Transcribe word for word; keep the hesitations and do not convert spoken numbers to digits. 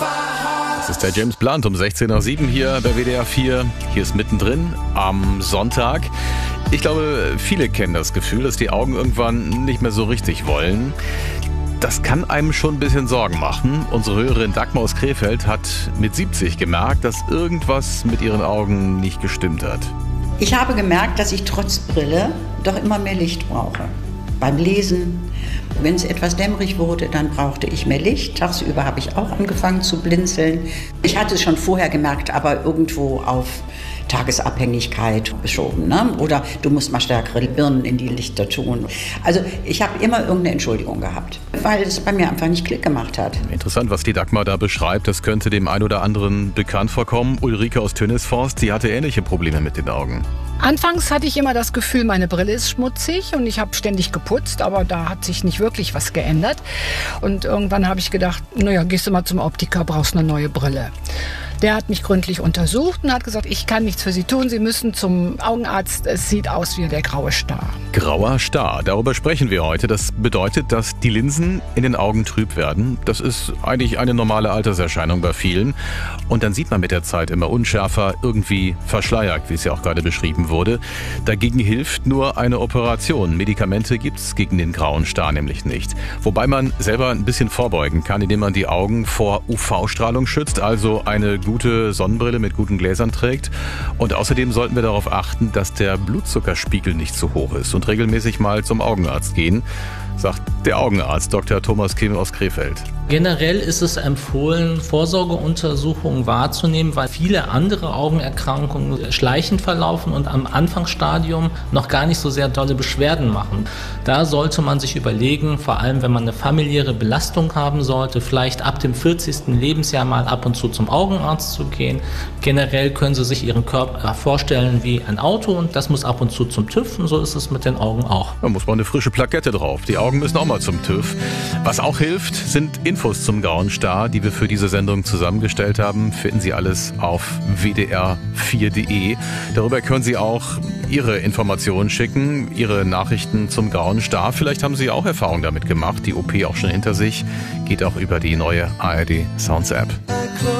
Das ist der James Blunt um sechzehn Uhr sieben hier bei W D R vier. Hier ist mittendrin am Sonntag. Ich glaube, viele kennen das Gefühl, dass die Augen irgendwann nicht mehr so richtig wollen. Das kann einem schon ein bisschen Sorgen machen. Unsere Hörerin Dagmar aus Krefeld hat mit siebzig gemerkt, dass irgendwas mit ihren Augen nicht gestimmt hat. Ich habe gemerkt, dass ich trotz Brille doch immer mehr Licht brauche. Beim Lesen, wenn es etwas dämmerig wurde, dann brauchte ich mehr Licht. Tagsüber habe ich auch angefangen zu blinzeln. Ich hatte es schon vorher gemerkt, aber irgendwo auf Tagesabhängigkeit geschoben. Ne? Oder du musst mal stärkere Birnen in die Lichter tun. Also ich habe immer irgendeine Entschuldigung gehabt, weil es bei mir einfach nicht Klick gemacht hat. Interessant, was die Dagmar da beschreibt. Das könnte dem einen oder anderen bekannt vorkommen. Ulrike aus Tönnesforst, die hatte ähnliche Probleme mit den Augen. Anfangs hatte ich immer das Gefühl, meine Brille ist schmutzig und ich habe ständig geputzt, aber da hat sich nicht wirklich was geändert. Und irgendwann habe ich gedacht, naja, gehst du mal zum Optiker, brauchst eine neue Brille. Der hat mich gründlich untersucht und hat gesagt, ich kann nichts für Sie tun, Sie müssen zum Augenarzt, es sieht aus wie der graue Star. Grauer Star, darüber sprechen wir heute. Das bedeutet, dass die Linsen in den Augen trüb werden. Das ist eigentlich eine normale Alterserscheinung bei vielen. Und dann sieht man mit der Zeit immer unschärfer, irgendwie verschleiert, wie es ja auch gerade beschrieben wurde. Dagegen hilft nur eine Operation. Medikamente gibt es gegen den grauen Star nämlich nicht. Wobei man selber ein bisschen vorbeugen kann, indem man die Augen vor U V-Strahlung schützt, also eine gute Sonnenbrille mit guten Gläsern trägt. Und außerdem sollten wir darauf achten, dass der Blutzuckerspiegel nicht zu hoch ist und regelmäßig mal zum Augenarzt gehen, sagt der Augenarzt Doktor Thomas Kim aus Krefeld. Generell ist es empfohlen, Vorsorgeuntersuchungen wahrzunehmen, weil viele andere Augenerkrankungen schleichend verlaufen und am Anfangsstadium noch gar nicht so sehr dolle Beschwerden machen. Da sollte man sich überlegen, vor allem wenn man eine familiäre Belastung haben sollte, vielleicht ab dem vierzigsten Lebensjahr mal ab und zu zum Augenarzt zu gehen. Generell können Sie sich Ihren Körper vorstellen wie ein Auto und das muss ab und zu zum TÜV und so ist es mit den Augen auch. Da muss man eine frische Plakette drauf. Die Augen müssen auch mal zum TÜV. Was auch hilft, sind Infos zum grauen Star, die wir für diese Sendung zusammengestellt haben. Finden Sie alles auf w d r vier punkt d e. Darüber können Sie auch Ihre Informationen schicken, Ihre Nachrichten zum grauen Star. Vielleicht haben Sie auch Erfahrung damit gemacht, die O P auch schon hinter sich. Geht auch über die neue A R D Sounds App.